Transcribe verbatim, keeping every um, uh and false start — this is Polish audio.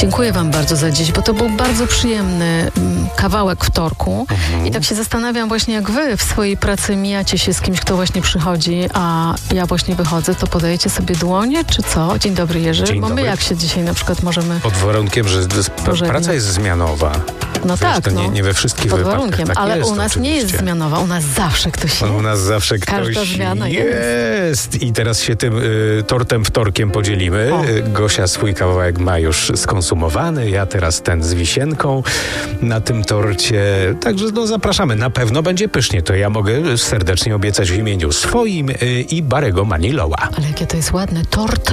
Dziękuję wam bardzo za dziś, bo to był bardzo przyjemny mm, kawałek wtorku. Mhm. I tak się zastanawiam właśnie, jak wy w swojej pracy mijacie się z kimś, kto właśnie przychodzi, a ja właśnie wychodzę, to podajecie sobie dłonie, czy co? Dzień dobry, Jerzy. Dzień bo my dobry. jak się dzisiaj na przykład możemy... Pod warunkiem, że Pożegnać. praca jest zmianowa. No Wiesz, tak, to no. nie, nie we wszystkich Pod wypadkach warunkiem, tak ale jest, u nas oczywiście. nie jest zmianowa, u nas zawsze ktoś jest. U nas zawsze ktoś Każda zmiana jest. jest. I teraz się tym y, tortem wtorkiem podzielimy. O. Y, Gosia swój kawałek ma już skonsumowany, ja teraz ten z wisienką na tym torcie. Także no, zapraszamy. Na pewno będzie pysznie. To ja mogę serdecznie obiecać w imieniu swoim y, i Barego Manilowa. Ale jakie to jest ładne. Tort